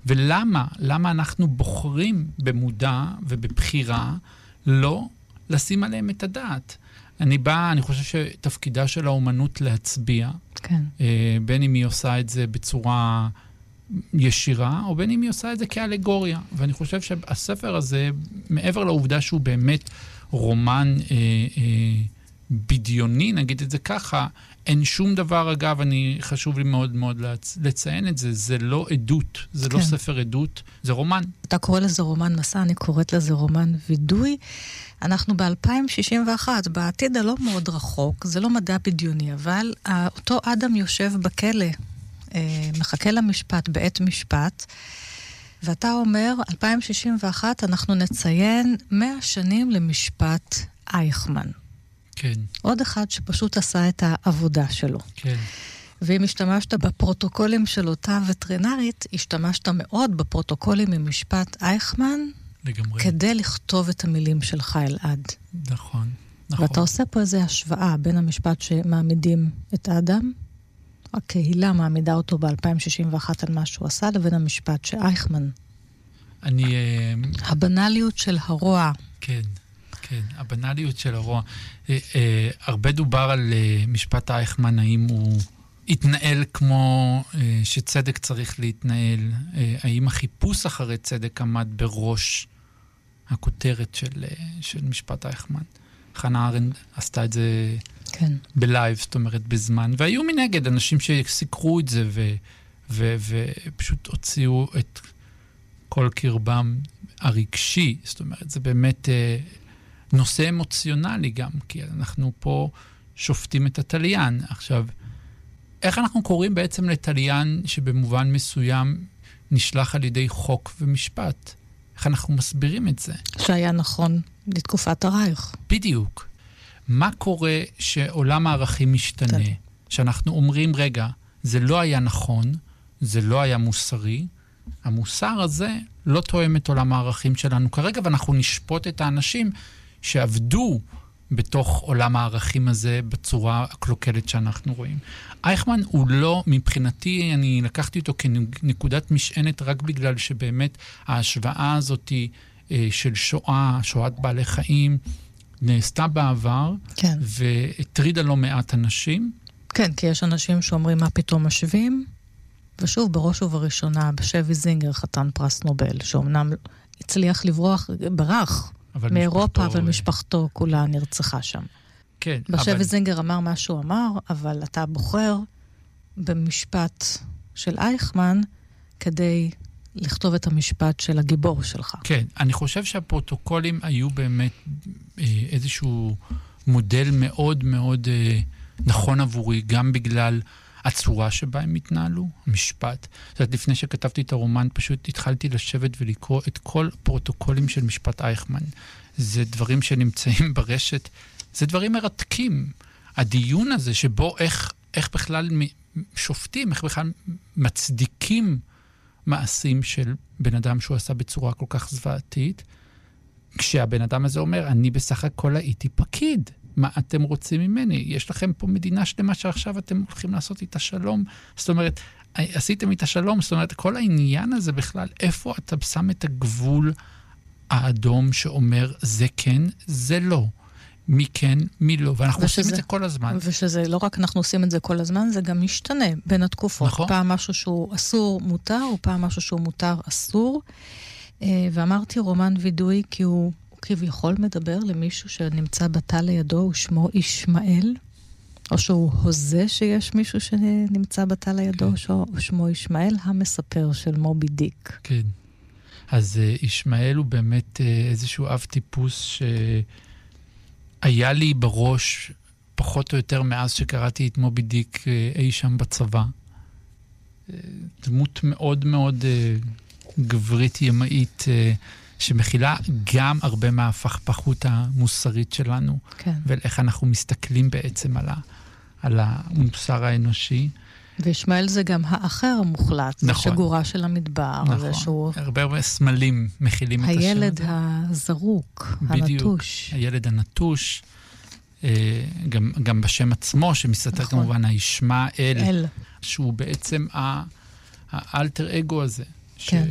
ולמה? למה אנחנו בוחרים במודע ובבחירה לא לשים עליהם את הדעת? אני חושב שתפקידה של האומנות להצביע, כן. בין אם היא עושה את זה בצורה ישירה, או בין אם היא עושה את זה כאלגוריה. ואני חושב שהספר הזה, מעבר לעובדה שהוא באמת רומן בדיוני, נגיד את זה ככה, אין שום דבר, אגב, חשוב לי מאוד מאוד לציין את זה, זה לא עדות, זה לא ספר עדות, זה רומן. אתה קורא לזה רומן מסע, אני קוראת לזה רומן וידוי. אנחנו ב-2061, בעתיד הלא מאוד רחוק, זה לא מדע בדיוני, אבל אותו אדם יושב בכלא, מחכה למשפט, בעת משפט, ואתה אומר, 2061, אנחנו נציין 100 שנים למשפט אייכמן. כן. עוד אחד שפשוט עשה את העבודה שלו. כן. ואם השתמשת בפרוטוקולים של אותה וטרינרית, השתמשת מאוד בפרוטוקולים ממשפט אייכמן, לגמרי. כדי לכתוב את המילים שלך אלעד. נכון, נכון. ואתה עושה פה איזו השוואה בין המשפט שמעמידים את האדם, הקהילה מעמידה אותו ב-2061 על מה שהוא עשה, לבין המשפט שאייכמן. הבנליות של הרוע. כן. כן, הבנליות של הרוע. הרבה דובר על משפט אייכמן, האם הוא התנהל כמו שצדק צריך להתנהל, האם החיפוש אחרי צדק עמד בראש הכותרת של משפט אייכמן. חנה ארנדט עשתה את זה כן. בלייב, זאת אומרת בזמן, והיו מנגד אנשים שסיקרו את זה ופשוט הוציאו את כל קרבם הרגשי, זאת אומרת, זה באמת נושא אמוציונלי גם, כי אנחנו פה שופטים את התליין. עכשיו, איך אנחנו קוראים בעצם לתליין שבמובן מסוים נשלח על ידי חוק ומשפט? איך אנחנו מסבירים את זה? שהיה נכון לתקופת הרייך. בדיוק. מה קורה שעולם הערכים משתנה? שאנחנו אומרים, רגע, זה לא היה נכון, זה לא היה מוסרי, המוסר הזה לא תואם את עולם הערכים שלנו כרגע, ואנחנו נשפוט את האנשים שעבדו בתוך עולם הערכים הזה בצורה הקלוקלת שאנחנו רואים. אייכמן הוא לא, מבחינתי, אני לקחתי אותו כנקודת משענת רק בגלל שבאמת ההשוואה הזאת של שואת בעלי חיים, נעשתה בעבר, כן. והטרידה לא מעט אנשים. כן, כי יש אנשים שאומרים מה פתאום משווים, ושוב, בראש ובראשונה, בשבי זינגר, חתן פרס נובל, שאומנם הצליח לברוח, ברח מאירופה, אבל משפחתו כולה נרצחה שם. כן, בשבי זינגר אמר מה שהוא אמר, אבל אתה בוחר במשפט של אייכמן, כדי לכתוב את המשפט של הגיבור שלך. כן, אני חושב שהפרוטוקולים היו באמת איזשהו מודל מאוד מאוד נכון עבורי, גם בגלל הצורה שבה הם התנהלו, המשפט. זאת אומרת, לפני שכתבתי את הרומן, פשוט התחלתי לשבת ולקרוא את כל הפרוטוקולים של משפט אייכמן. זה דברים שנמצאים ברשת, זה דברים מרתקים. הדיון הזה שבו איך בכלל שופטים, איך בכלל מצדיקים מעשים של בן אדם שהוא עשה בצורה כל כך זוועתית, כשהבן אדם הזה אומר, אני בסך הכל הייתי פקיד. מה אתם רוצים ממני? יש לכם פה מדינה שלמה שעכשיו אתם הולכים לעשות איתה שלום. זאת אומרת, עשיתם איתה שלום, זאת אומרת, כל העניין הזה בכלל, איפה אתה שם את הגבול האדום שאומר, זה כן, זה לא. מי כן, מי לא. ואנחנו עושים את זה כל הזמן. ושזה לא רק אנחנו עושים את זה כל הזמן, זה גם משתנה בין התקופות. נכון. פעם משהו שהוא אסור מותר, או פעם משהו שהוא מותר אסור. ואמרתי רומן וידוי, כי הוא כביכול מדבר למישהו שנמצא בתא לידו, הוא שמו ישמעאל, או שהוא הוזה שיש מישהו שנמצא בתא לידו, כן. או שמו ישמעאל, המספר של מובי דיק. כן. אז ישמעאל הוא באמת איזשהו אב טיפוס שהיה לי בראש פחות או יותר מאז שקראתי את מובי דיק אי שם בצבא. דמות מאוד מאוד גברית ימאית, שמכילה גם הרבה מהפכפכות המוסרית שלנו, כן. ואיך אנחנו מסתכלים בעצם על המוסר האנושי. וישמעאל זה גם האחר המוחלט, נכון. שגורה של המדבר. נכון, שהוא הרבה סמלים מכילים את השם הזה. הילד הזרוק, בדיוק, הנטוש. הילד הנטוש, גם בשם עצמו, שמסתתר נכון. כמובן הישמעאל, שהוא בעצם האלטר אגו הזה. כן.